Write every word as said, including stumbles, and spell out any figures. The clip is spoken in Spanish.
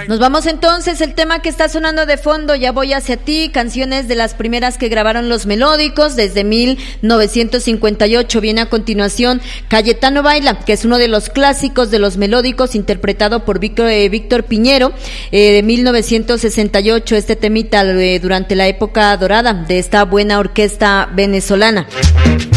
Nos vamos entonces, el tema que está sonando de fondo, Ya voy hacia ti, canciones de las primeras que grabaron Los Melódicos desde mil novecientos cincuenta y ocho. Viene a continuación Cayetano Baila, que es uno de los clásicos de Los Melódicos, interpretado por Víctor, eh, Víctor Piñero, eh, de mil novecientos sesenta y ocho, este temita eh, durante la época dorada de esta buena orquesta venezolana.